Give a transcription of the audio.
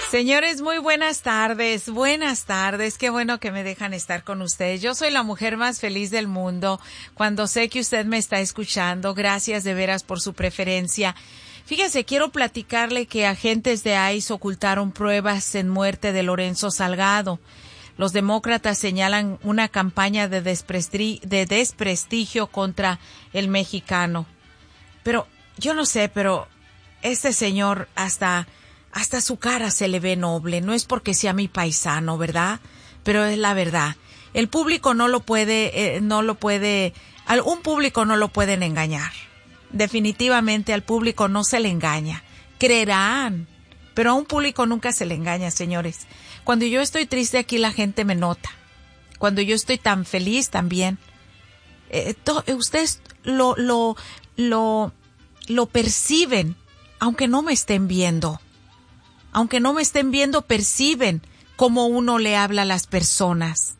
Señores, muy buenas tardes, qué bueno que me dejan estar con ustedes. Yo soy la mujer más feliz del mundo cuando sé que usted me está escuchando. Gracias de veras por su preferencia. Fíjese, quiero platicarle que agentes de ICE ocultaron pruebas en muerte de Lorenzo Salgado. Los demócratas señalan una campaña de desprestigio contra el mexicano. Pero, yo no sé, pero este señor hasta su cara se le ve noble. No es porque sea mi paisano, ¿verdad? Pero es la verdad. El público un público no lo pueden engañar. Definitivamente al público no se le engaña. Creerán, pero a un público nunca se le engaña, señores. Cuando yo estoy triste aquí la gente me nota. Cuando yo estoy tan feliz también. Ustedes lo perciben, aunque no me estén viendo. Aunque no me estén viendo, perciben cómo uno le habla a las personas.